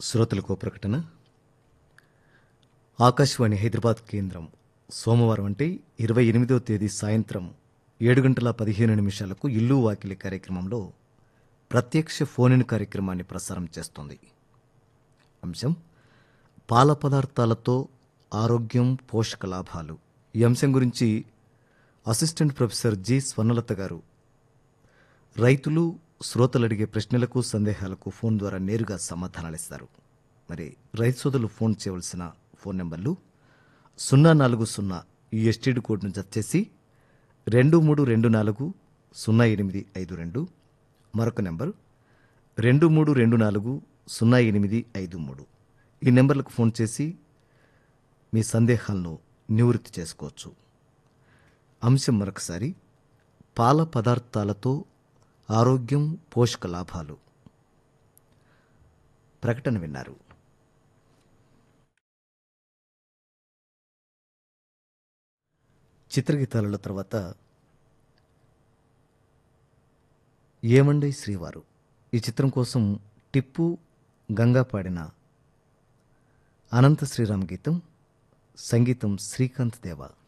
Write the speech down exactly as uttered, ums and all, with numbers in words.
శ్రోతలకు ఓ ప్రకటన. ఆకాశవాణి హైదరాబాద్ కేంద్రం సోమవారం అంటే ఇరవై ఎనిమిదవ తేదీ సాయంత్రం ఏడు గంటల పదిహేను నిమిషాలకు ఇల్లు వాకిలి కార్యక్రమంలో ప్రత్యక్ష ఫోన్ కార్యక్రమాన్ని ప్రసారం చేస్తోంది. అంశం పాల పదార్థాలతో ఆరోగ్యం పోషక లాభాలు. ఈ అంశం గురించి అసిస్టెంట్ ప్రొఫెసర్ జి స్వర్ణలత గారు రైతులు శ్రోతలు అడిగే ప్రశ్నలకు సందేహాలకు ఫోన్ ద్వారా నేరుగా సమాధానాలిస్తారు. మరి రైతు సోదరులు ఫోన్ చేయవలసిన ఫోన్ నెంబర్లు సున్నా నాలుగు సున్నా ఈ ఎస్టీడీ కోడ్ను జత చేసి రెండు మూడు రెండు నాలుగు సున్నా ఎనిమిది ఐదు రెండు, మరొక నెంబర్ రెండు మూడు రెండు నాలుగు సున్నా ఎనిమిది ఐదు మూడు. ఈ నెంబర్లకు ఫోన్ చేసి మీ సందేహాలను నివృత్తి చేసుకోవచ్చు. అంశం మరొకసారి పాల పదార్థాలతో ఆరోగ్యం పోషక లాభాలు. ప్రకటన విన్నారు. చిత్రగీతాల తర్వాత ఏమండై శ్రీవారు ఈ చిత్రం కోసం టిప్పు గంగా పాడిన అనంత శ్రీరామ్ గీతం, సంగీతం శ్రీకాంత్ దేవా.